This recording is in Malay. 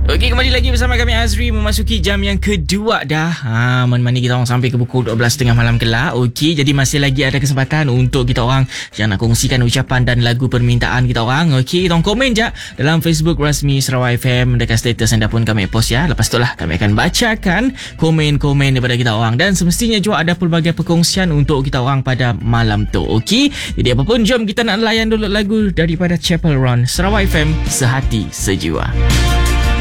Okey, kembali lagi bersama kami Azri memasuki jam yang kedua dah. Mana-mana kita orang sampai ke pukul 12.30 malam kelak. Okey, jadi masih lagi ada kesempatan untuk kita orang yang nak kongsikan ucapan dan lagu permintaan kita orang. Okey, kita orang komen je dalam Facebook rasmi Sarawak FM dekat status anda pun kami post ya. Lepas tu lah kami akan bacakan komen-komen daripada kita orang dan semestinya juga ada pelbagai perkongsian untuk kita orang pada malam tu. Okey, jadi apa pun jom kita nak layan dulu lagu daripada Chapel Run Sarawak FM Sehati Sejiwa.